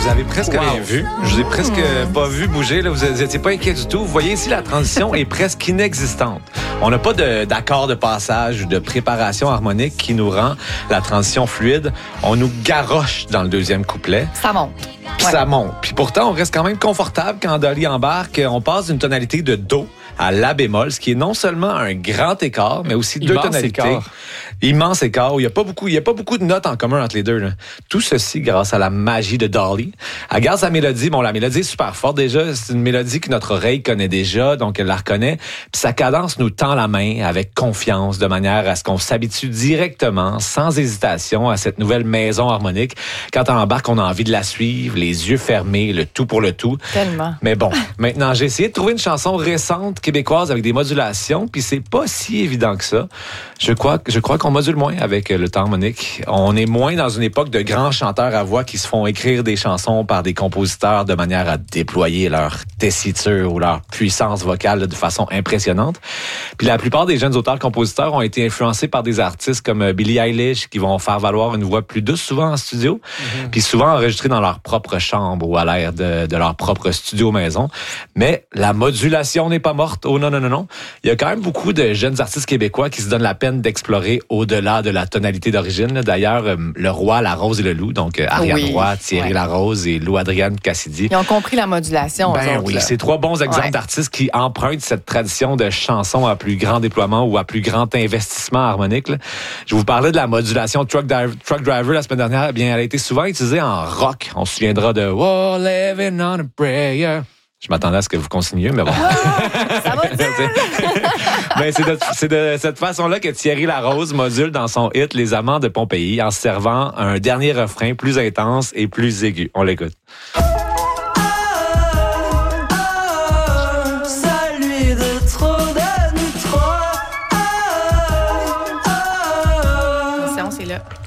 vous avez presque rien vu. Je vous ai presque pas vu bouger. Là. Vous n'étiez pas inquiet du tout. Vous voyez ici, la transition est presque inexistante. On n'a pas d'accord de passage ou de préparation harmonique qui nous rend la transition fluide. On nous garoche dans le deuxième couplet. Ça monte. Puis ça monte. Puis pourtant, on reste quand même confortable quand Dolly embarque. On passe d'une tonalité de Do à La bémol, ce qui est non seulement un grand écart, mais aussi deux tonalités. Immense écart. Il y a pas beaucoup de notes en commun entre les deux. Là. Tout ceci grâce à la magie de Dolly. Elle garde sa mélodie. Bon, la mélodie est super forte déjà. C'est une mélodie que notre oreille connaît déjà, donc elle la reconnaît. Puis sa cadence nous tend la main avec confiance, de manière à ce qu'on s'habitue directement, sans hésitation, à cette nouvelle maison harmonique. Quand on embarque, on a envie de la suivre, les yeux fermés, le tout pour le tout. Tellement. Mais bon, maintenant, j'ai essayé de trouver une chanson récente québécoise avec des modulations, puis c'est pas si évident que ça. Je crois qu'on module moins avec le temps harmonique. On est moins dans une époque de grands chanteurs à voix qui se font écrire des chansons par des compositeurs de manière à déployer leur tessiture ou leur puissance vocale de façon impressionnante. Puis la plupart des jeunes auteurs-compositeurs ont été influencés par des artistes comme Billie Eilish qui vont faire valoir une voix plus douce souvent en studio, puis souvent enregistrée dans leur propre chambre ou à l'air de leur propre studio maison. Mais la modulation n'est pas morte. Oh non. Il y a quand même beaucoup de jeunes artistes québécois qui se donnent la peine d'explorer au-delà de la tonalité d'origine. D'ailleurs, Le Roi, La Rose et le Loup, donc Ariane Roy, Thierry Larose et Lou-Adrienne Cassidy. Ils ont compris la modulation. Oui, c'est trois bons exemples d'artistes qui empruntent cette tradition de chansons à plus grand déploiement ou à plus grand investissement harmonique. Là. Je vous parlais de la modulation Truck Driver la semaine dernière. Eh bien, elle a été souvent utilisée en rock. On se souviendra de Oh, Living on a Prayer. Je m'attendais à ce que vous continuiez, mais bon. Ça va dire! Ben, c'est de cette façon-là que Thierry Larose module dans son hit Les Amants de Pompéi en servant un dernier refrain plus intense et plus aigu. On l'écoute. Celui de trop de nous trois. La séance est là.